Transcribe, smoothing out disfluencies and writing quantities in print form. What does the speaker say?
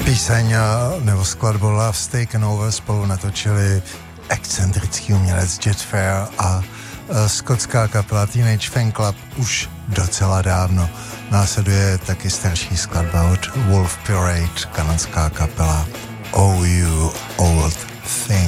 Píseň nebo skladbu Love Taken Over spolu natočili excentrický umělec Jet Fair a skotská kapela Teenage Fan Club už docela dávno. Následuje taky starší skladba od Wolf Parade, kanadská kapela Oh You Old Thing.